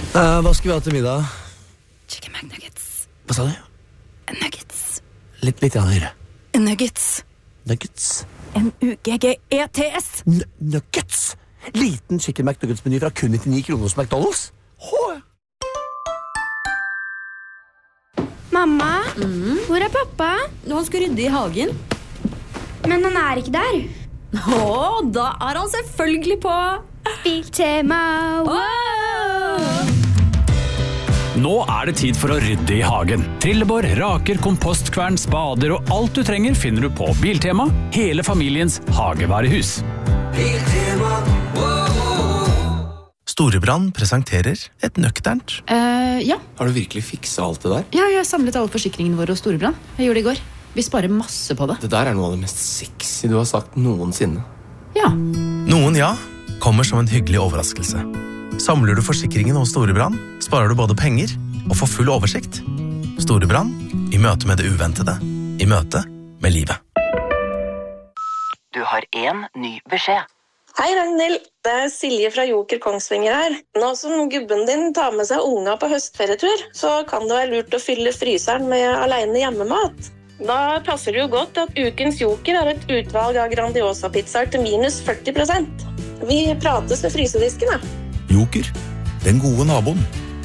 Hva skal vi ha til middag? Chicken McNuggets. Hva sa du? Nuggets. Litt høyere. Nuggets. Nuggets. N-U-G-G-E-T-S. Nuggets! Liten chicken McNuggets-meny fra kun 99 kroner hos McDonald's. Mamma, hvor er pappa? Han skal rydde i hagen. Men han er ikke der. Da er han selvfølgelig på Biltema. Nå er det tid for å rydde i hagen. Trillebår, raker, kompostkvern, spader og alt du trenger finner du på Biltema, hele familiens hagevarehus. Biltema. Storebrand presenterer et nøkternt. Ja. Har du virkelig fikset alt det der? Ja, jeg har samlet alle forsikringene våre hos Storebrand. Jeg gjorde det i går. Vi sparer masse på det. Det der er noe av det mest sexy du har sagt noensinne. Ja. Noen ja, kommer som en hyggelig overraskelse. Samler du forsikringen hos Storebrand, sparer du både penger og får full oversikt. Storebrand, i møte med det uventede, i møte med livet. Du har en ny beskjed. Hei Ragnhild, det er Silje fra Joker Kongsvinger her. Nå som gubben din tar med seg unga på høstferietur, så kan det være lurt å fylle fryseren med alene hjemmemat. Da passer det jo godt at ukens Joker er et utvalg av Grandiosa-pizzaer til minus 40%. Vi prates ved frysedisken, da. Joker, den gode naboen.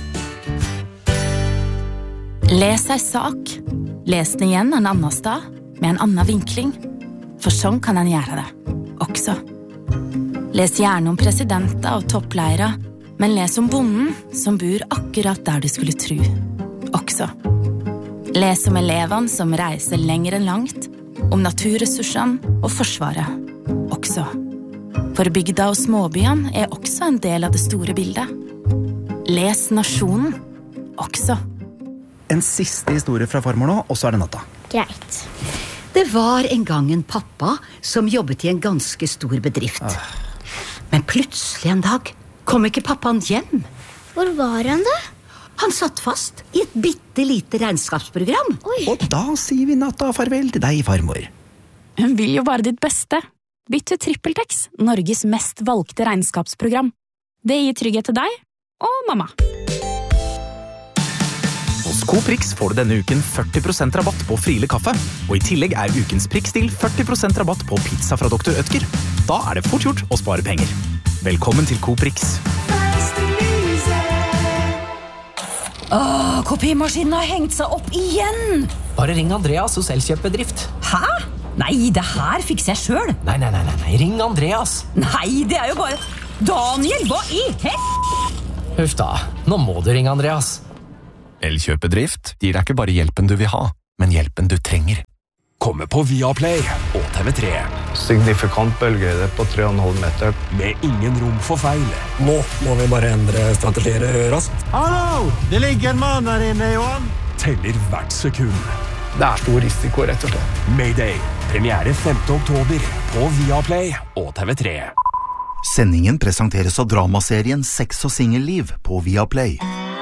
Les ei sak. Les den igjen en annen sted, med en annen vinkling. For sånn kan en gjøre det, også. Les gjerne om presidenter og toppleiere, men les om bonden som bor akkurat der du skulle tro, også. Les om elevene som reiser lenger enn langt, om naturressursene og forsvaret, også. For bygda og småbyene er også en del av det store bildet. Les nasjonen, også. En siste historie fra farmor nå, og så er det natta. Greit. Det var en gang en pappa som jobbet i en ganske stor bedrift. Men plutselig en dag kom ikke pappaen hjem. Hvor var han da? Han satt fast i et bittelite regnskapsprogram. Og da sier vi natta farvel til deg, farmor. Hun vil jo bare ditt beste. Bytt til TrippelTex, Norges mest valgte regnskapsprogram. Det gir trygghet til deg og mamma. Hos Coprix får du denne uken 40% rabatt på Friele kaffe, og i tillegg er ukens prikkstil 40% rabatt på pizza fra Dr. Ødker. Da er det fort gjort å spare penger. Velkommen til Coprix. Kopimaskinen har hengt seg opp igjen. Bare ring Andreas hos Elkjøp-bedrift. Hæ? Nei, det her fikser jeg selv. Nei, ring Andreas. Nei, det er jo bare... Daniel, hva i Huff da, nå må du ringe Andreas. Elkjøp-bedrift gir deg ikke bare hjelpen du vil ha, men hjelpen du trenger. Kommer på Viaplay og TV3. Signifikant bølgehøyde på 3,5 meter. Med ingen rom for feil. Nå må vi bare endre strategier raskt. Hallo! Det ligger en mann her inne, Johan. Teller hvert sekund. Det er stor risiko, rett og slett. Mayday. Premiere 5. oktober på Viaplay og TV3. Sendingen presenteres av dramaserien Sex og singelliv på Viaplay.